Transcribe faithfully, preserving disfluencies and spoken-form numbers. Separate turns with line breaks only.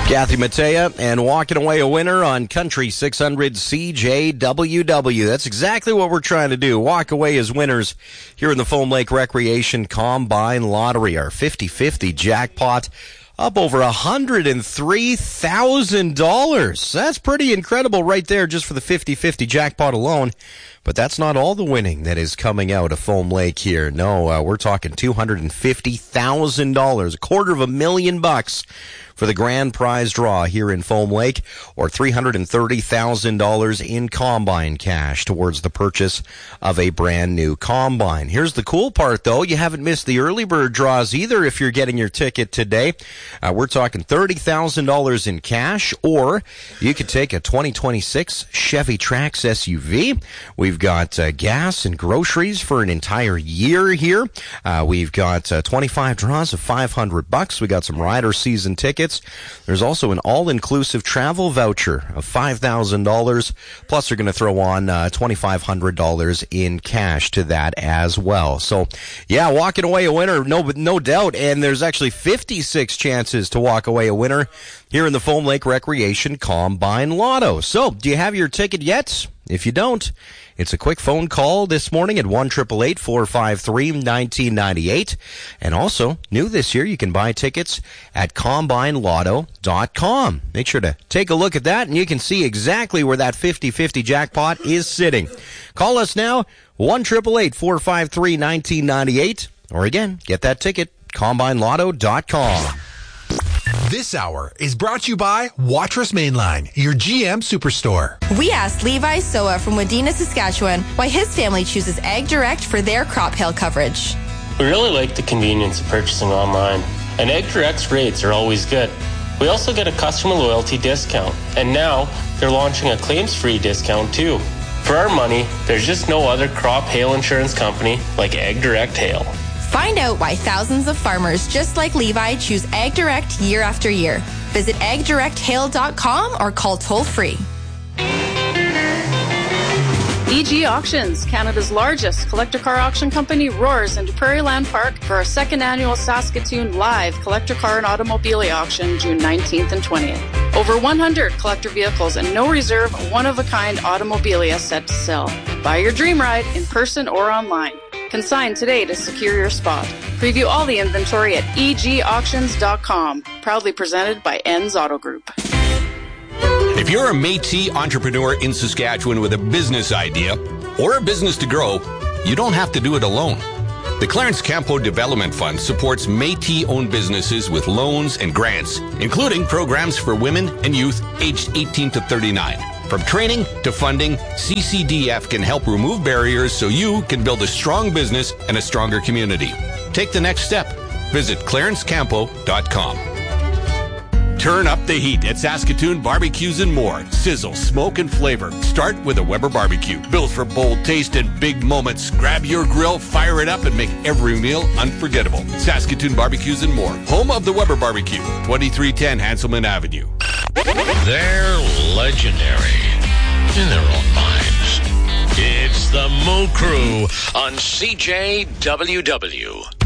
Kathy Mattea and walking away a winner on Country six hundred C J W W. That's exactly what we're trying to do. Walk away as winners here in the Foam Lake Recreation Combine Lottery. Our fifty-fifty jackpot up over one hundred three thousand dollars. That's pretty incredible right there just for the fifty-fifty jackpot alone. But that's not all the winning that is coming out of Foam Lake here. No, uh, we're talking two hundred fifty thousand dollars, a quarter of a million bucks for the grand prize draw here in Foam Lake, or three hundred thirty thousand dollars in combine cash towards the purchase of a brand new combine. Here's the cool part, though. You haven't missed the early bird draws either if you're getting your ticket today. Uh, we're talking thirty thousand dollars in cash, or you could take a twenty twenty-six Chevy Trax S U V. We've got uh, gas and groceries for an entire year here. Uh, we've got uh, twenty-five draws of five hundred bucks. We got some rider season tickets. There's also an all-inclusive travel voucher of five thousand dollars. Plus, they're going to throw on uh, twenty-five hundred dollars in cash to that as well. So, yeah, walking away a winner, no, no doubt. And there's actually fifty-six chances to walk away a winner here in the Foam Lake Recreation Combine Lotto. So, do you have your ticket yet? If you don't, it's a quick phone call this morning at one eight eight eight, four five three, one nine nine eight. And also, new this year, you can buy tickets at combine lotto dot com. Make sure to take a look at that, and you can see exactly where that fifty-fifty jackpot is sitting. Call us now, one eight eight eight, four five three, one nine nine eight. Or again, get that ticket, combine lotto dot com.
This hour is brought to you by Watrous Mainline, your G M Superstore.
We asked Levi Soa from Wadena, Saskatchewan, why his family chooses Ag Direct for their crop hail coverage.
We really like the convenience of purchasing online, and Ag Direct's rates are always good. We also get a customer loyalty discount, and now they're launching a claims-free discount too. For our money, there's just no other crop hail insurance company like Ag Direct Hail.
Find out why thousands of farmers just like Levi choose Ag Direct year after year. Visit ag direct hail dot com or call toll-free.
E G Auctions, Canada's largest collector car auction company, roars into Prairieland Park for our second annual Saskatoon Live Collector Car and Automobilia Auction, June nineteenth and twentieth. Over one hundred collector vehicles and no reserve, one-of-a-kind automobilia set to sell. Buy your dream ride in person or online. Consign today to secure your spot. Preview all the inventory at e g auctions dot com. Proudly presented by Enns Auto Group.
If you're a Métis entrepreneur in Saskatchewan with a business idea or a business to grow, you don't have to do it alone. The Clarence Campo Development Fund supports Métis-owned businesses with loans and grants, including programs for women and youth aged eighteen to thirty-nine. From training to funding, C C D F can help remove barriers so you can build a strong business and a stronger community. Take the next step. Visit clarence campo dot com. Turn up the heat at Saskatoon Barbecues and More. Sizzle, smoke, and flavor. Start with a Weber barbecue. Built for bold taste and big moments. Grab your grill, fire it up, and make every meal unforgettable. Saskatoon Barbecues and More. Home of the Weber Barbecue. twenty-three ten Hanselman Avenue.
They're legendary in their own minds. It's the Moo Crew on C J W W.